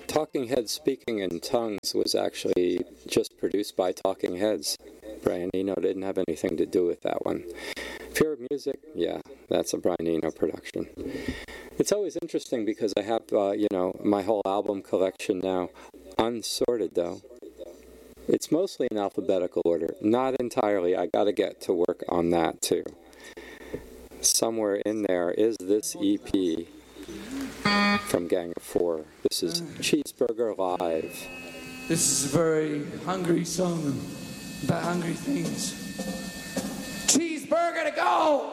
Talking Heads Speaking in Tongues was actually just produced by Talking Heads. Brian Eno didn't have anything to do with that one. Fear of Music, yeah, that's a Brian Eno production. It's always interesting because I have, my whole album collection now unsorted, though. It's mostly in alphabetical order. Not entirely. I got to get to work on that, too. Somewhere in there is this EP from Gang of Four. This is Cheeseburger Live. This is a very hungry song about hungry things. Cheeseburger to go!